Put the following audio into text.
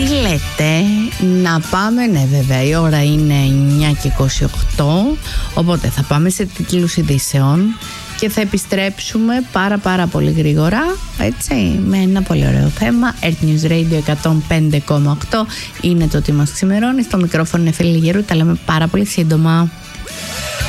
Τι λέτε, να πάμε? Ναι, βέβαια, η ώρα είναι 9:28, οπότε θα πάμε σε τίτλους ειδήσεων και θα επιστρέψουμε πάρα πολύ γρήγορα, έτσι, με ένα πολύ ωραίο θέμα. Earth News Radio 105,8 είναι το τι μας ξημερώνει. Στο μικρόφωνο είναι Φίλη Γερού, τα λέμε πάρα πολύ σύντομα.